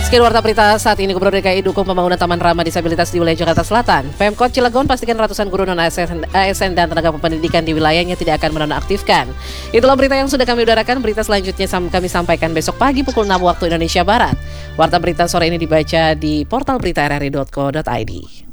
Sekian warta berita saat ini. Gubernur DKI dukung pembangunan Taman Ramah Disabilitas di wilayah Jakarta Selatan. Pemkot Cilegon pastikan ratusan guru non-ASN dan tenaga pendidikan di wilayahnya tidak akan menonaktifkan. Itulah berita yang sudah kami udarakan. Berita selanjutnya kami sampaikan besok pagi pukul 6 waktu Indonesia Barat. Warta berita sore ini dibaca di portal berita rri.co.id.